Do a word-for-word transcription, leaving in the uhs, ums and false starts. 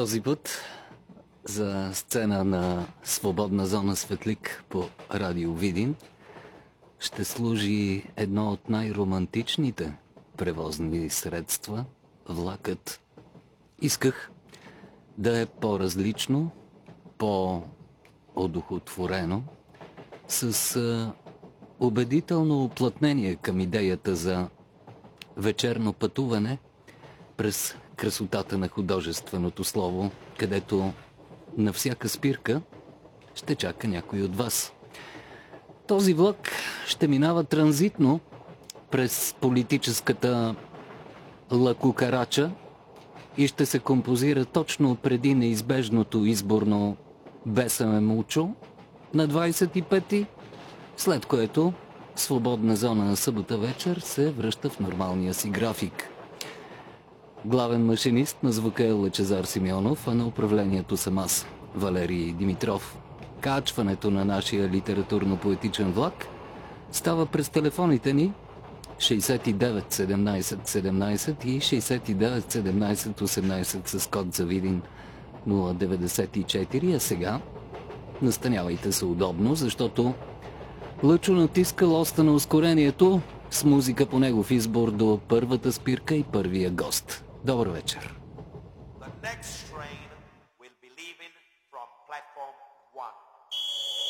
Този път за сцена на Свободна зона Светлик по Радио Видин ще служи едно от най-романтичните превозни средства – влакът. Исках да е по-различно, по-одухотворено, с а, убедително уплътнение към идеята за вечерно пътуване през красотата на художественото слово, където на всяка спирка ще чака някой от вас. Този влак ще минава транзитно през политическата лакукарача и ще се композира точно преди неизбежното изборно Бесаме Мучо на двадесет и пети, след което Свободна зона на събота вечер се връща в нормалния си график. Главен машинист на звука е Лъчезар Симеонов, а на управлението съм аз, Валерий Димитров. Качването на нашия литературно-поетичен влак става през телефоните ни шейсет и девет седемнадесет седемнадесет и шейсет и девет седемнадесет осемнадесет с код за Видин нула деветдесет и четири, а сега настанявайте се удобно, защото Лъчо натиска лоста на ускорението с музика по негов избор до първата спирка и първия гост. Добър вечер!